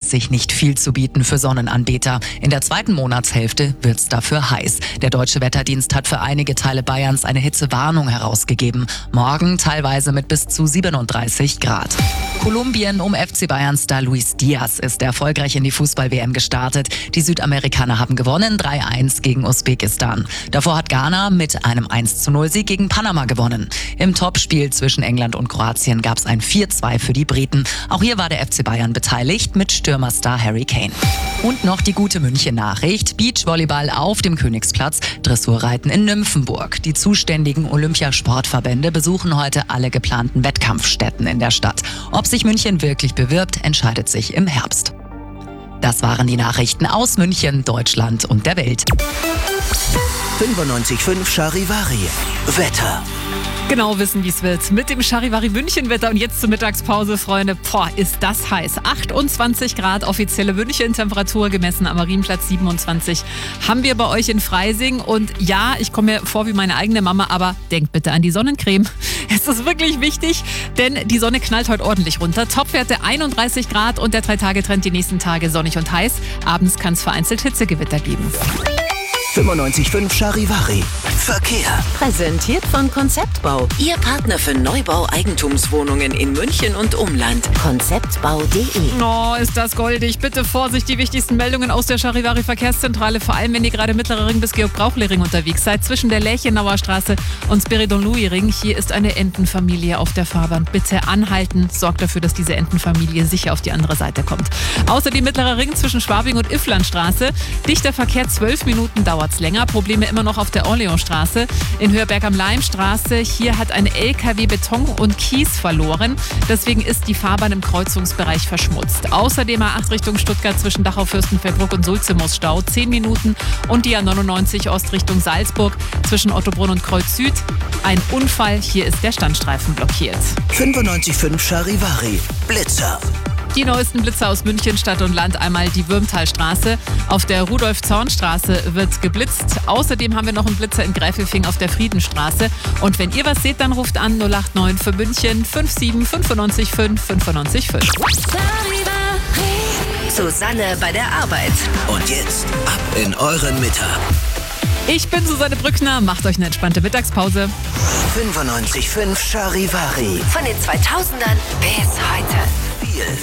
sich nicht viel zu bieten für Sonnenanbeter. In der zweiten Monatshälfte wird's dafür heiß. Der Deutsche Wetterdienst hat für einige Teile Bayerns eine Hitzewarnung herausgegeben. Morgen teilweise mit bis zu 37 Grad. Kolumbien um FC Bayern-Star Luis Diaz ist erfolgreich in die Fußball-WM gestartet. Die Südamerikaner haben gewonnen, 3-1 gegen Usbekistan. Davor hat Ghana mit einem 1-0-Sieg gegen Panama gewonnen. Im Topspiel zwischen England und Kroatien gab es ein 4-2 für die Briten. Auch hier war der FC Bayern beteiligt mit Stürmerstar Harry Kane. Und noch die gute München-Nachricht. Beachvolleyball auf dem Königsplatz, Dressurreiten in Nymphenburg. Die zuständigen Olympiasportverbände besuchen heute alle geplanten Wettkampfstätten in der Stadt. Ob sich München wirklich bewirbt, entscheidet sich im Herbst. Das waren die Nachrichten aus München, Deutschland und der Welt. 95.5 Charivari. Wetter. Genau wissen, wie es wird. Mit dem Charivari München-Wetter und jetzt zur Mittagspause, Freunde. Ist das heiß. 28 Grad offizielle München-Temperatur, gemessen am Marienplatz 27. Haben wir bei euch in Freising. Und ja, ich komme mir vor wie meine eigene Mama, aber denkt bitte an die Sonnencreme. Es ist wirklich wichtig, denn die Sonne knallt heute ordentlich runter. Topwerte 31 Grad und der 3-Tage-Trend die nächsten Tage sonnig und heiß. Abends kann es vereinzelt Hitzegewitter geben. 95.5 Charivari. Verkehr. Präsentiert von Konzeptbau. Ihr Partner für Neubau Eigentumswohnungen in München und Umland. Konzeptbau.de. Oh, ist das goldig. Bitte Vorsicht, die wichtigsten Meldungen aus der Charivari Verkehrszentrale. Vor allem, wenn ihr gerade Mittlerer Ring bis Georg-Brauchle-Ring unterwegs seid. Zwischen der Lerchenauer Straße und Spiridon-Louis-Ring. Hier ist eine Entenfamilie auf der Fahrbahn. Bitte anhalten. Sorgt dafür, dass diese Entenfamilie sicher auf die andere Seite kommt. Außerdem Mittlerer Ring zwischen Schwabing und Ifflandstraße. Dichter Verkehr, 12 Minuten dauert's länger. Probleme immer noch auf der Orleansstraße. In Höherberg am Leimstraße. Hier hat ein LKW Beton und Kies verloren. Deswegen ist die Fahrbahn im Kreuzungsbereich verschmutzt. Außerdem A8 Richtung Stuttgart zwischen Dachau, Fürstenfeldbruck und Sulze muss Stau. 10 Minuten. Und die A99 Ost Richtung Salzburg zwischen Ottobrunn und Kreuz Süd. Ein Unfall. Hier ist der Standstreifen blockiert. 95.5 Charivari. Blitzer. Die neuesten Blitzer aus München, Stadt und Land. Einmal die Würmtalstraße. Auf der Rudolf-Zorn-Straße wird geblitzt. Außerdem haben wir noch einen Blitzer in Gräfelfing auf der Friedenstraße. Und wenn ihr was seht, dann ruft an 089 für München 57 95 5 95 5. Susanne bei der Arbeit. Und jetzt ab in euren Mittag. Ich bin Susanne Brückner. Macht euch eine entspannte Mittagspause. 95.5 Charivari. Von den 2000ern bis heute. Viel